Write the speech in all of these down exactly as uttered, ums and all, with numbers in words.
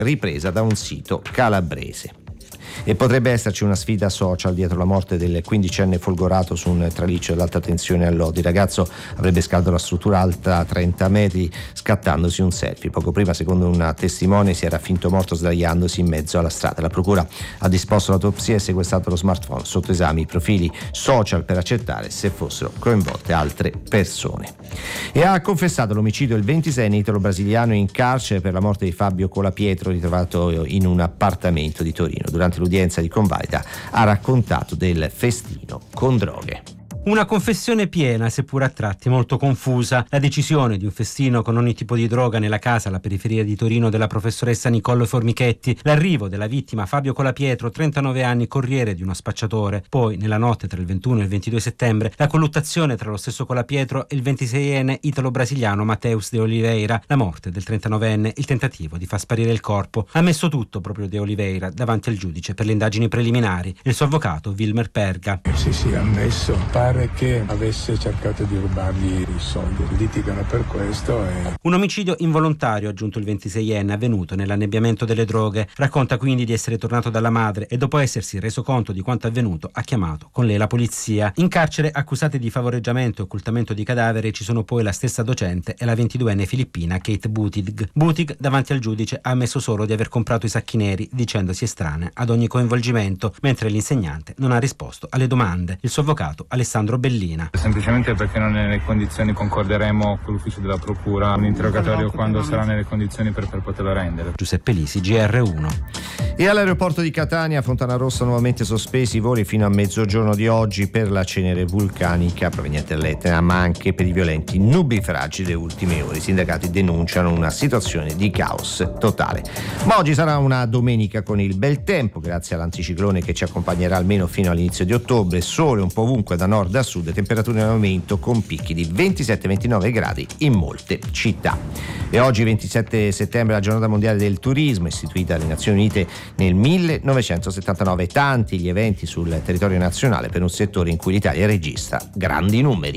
ripresa da un sito calabrese. E potrebbe esserci una sfida social dietro la morte del quindicenne folgorato su un traliccio dell'alta tensione a Lodi. Il ragazzo avrebbe scalato la struttura alta trenta metri scattandosi un selfie. Poco prima, secondo una testimone, si era finto morto sdraiandosi in mezzo alla strada. La procura ha disposto l'autopsia e sequestrato lo smartphone. Sotto esame i profili social per accertare se fossero coinvolte altre persone. E ha confessato l'omicidio il ventiseienne italo-brasiliano in carcere per la morte di Fabio Colapietro, ritrovato in un appartamento di Torino. Durante l'udienza di convalida ha raccontato del festino con droghe. Una confessione piena, seppur a tratti molto confusa. La decisione di un festino con ogni tipo di droga nella casa alla periferia di Torino della professoressa Nicole Formichetti, l'arrivo della vittima Fabio Colapietro, trentanove anni, corriere di uno spacciatore. Poi, nella notte tra il ventuno e il ventidue settembre, la colluttazione tra lo stesso Colapietro e il ventiseienne italo-brasiliano Mateus de Oliveira, la morte del trentanovenne, il tentativo di far sparire il corpo. Ha messo tutto proprio de Oliveira davanti al giudice per le indagini preliminari, il suo avvocato Wilmer Perga. Sì, sì, ammesso. Pare che avesse cercato di rubargli i soldi. Litigano per questo e... Un omicidio involontario, ha aggiunto il ventiseienne, avvenuto nell'annebbiamento delle droghe. Racconta quindi di essere tornato dalla madre e dopo essersi reso conto di quanto avvenuto ha chiamato con lei la polizia. In carcere, accusate di favoreggiamento e occultamento di cadavere, ci sono poi la stessa docente e la ventiduenne filippina Kate Butig. Butig davanti al giudice ha ammesso solo di aver comprato i sacchi neri, dicendosi estranea ad ogni coinvolgimento, mentre l'insegnante non ha risposto alle domande. Il suo avvocato Alessandro Bellina. Semplicemente perché non è nelle condizioni, concorderemo con l'ufficio della procura un interrogatorio quando sarà nelle condizioni per, per poterlo rendere. Giuseppe Lisi, G R uno. E all'aeroporto di Catania, Fontana Rossa, nuovamente sospesi i voli fino a mezzogiorno di oggi per la cenere vulcanica proveniente dall'Etna, ma anche per i violenti nubifragi delle ultime ore. I sindacati denunciano una situazione di caos totale. Ma oggi sarà una domenica con il bel tempo, grazie all'anticiclone che ci accompagnerà almeno fino all'inizio di ottobre. Sole un po' ovunque da nord a sud, temperature in aumento con picchi di ventisette ventinove gradi in molte città. E oggi, ventisette settembre, è la giornata mondiale del turismo, istituita dalle Nazioni Unite nel millenovecentosettantanove. Tanti gli eventi sul territorio nazionale per un settore in cui l'Italia registra grandi numeri.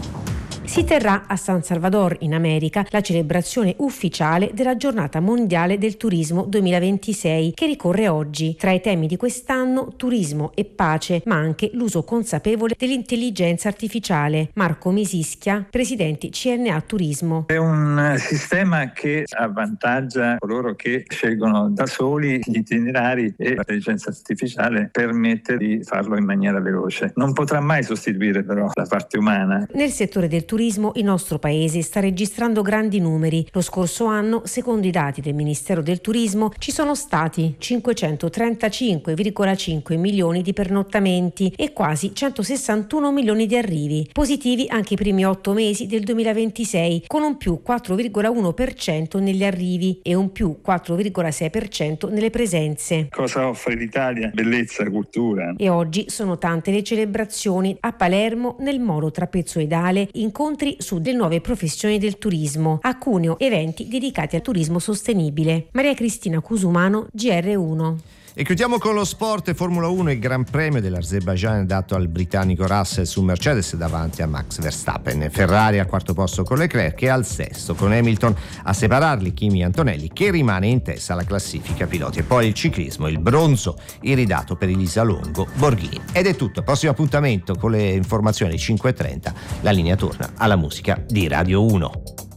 Si terrà a San Salvador, in America, la celebrazione ufficiale della Giornata Mondiale del Turismo duemilaventisei, che ricorre oggi. Tra i temi di quest'anno, turismo e pace, ma anche l'uso consapevole dell'intelligenza artificiale. Marco Misischia, presidente C N A Turismo. È un sistema che avvantaggia coloro che scelgono da soli gli itinerari e l'intelligenza artificiale permette di farlo in maniera veloce. Non potrà mai sostituire però la parte umana. Nel settore del turismo il nostro paese sta registrando grandi numeri. Lo scorso anno, secondo i dati del Ministero del Turismo, ci sono stati cinquecentotrentacinque virgola cinque milioni di pernottamenti e quasi centosessantuno milioni di arrivi. Positivi anche i primi otto mesi del duemilaventisei, con un più quattro virgola uno per cento negli arrivi e un più quattro virgola sei per cento nelle presenze. Cosa offre l'Italia? Bellezza, cultura. E oggi sono tante le celebrazioni a Palermo, nel molo trapezoidale, incontri su delle nuove professioni del turismo. A Cuneo, eventi dedicati al turismo sostenibile. Maria Cristina Cusumano, G R uno. E chiudiamo con lo sport. Formula uno, il Gran Premio dell'Azerbaigian dato al britannico Russell su Mercedes davanti a Max Verstappen. Ferrari al quarto posto con Leclerc e al sesto con Hamilton a separarli Kimi Antonelli, che rimane in testa alla classifica piloti. E poi il ciclismo, il bronzo iridato per Elisa Longo Borghini. Ed è tutto, prossimo appuntamento con le informazioni cinque e trenta. La linea torna alla musica di Radio uno.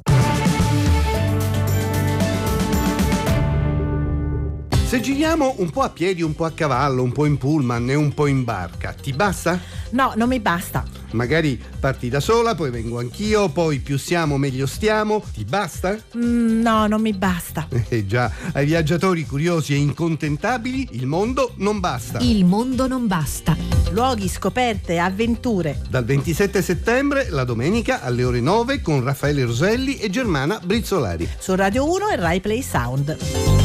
Se giriamo un po' a piedi, un po' a cavallo, un po' in pullman e un po' in barca, ti basta? No, non mi basta. Magari parti da sola, poi vengo anch'io, poi più siamo meglio stiamo, ti basta? Mm, no, non mi basta. Eh già, ai viaggiatori curiosi e incontentabili il mondo non basta. Il mondo non basta. Luoghi, scoperte, avventure. Dal ventisette settembre, la domenica alle ore nove con Raffaele Roselli e Germana Brizzolari. Su Radio uno e Rai Play Sound.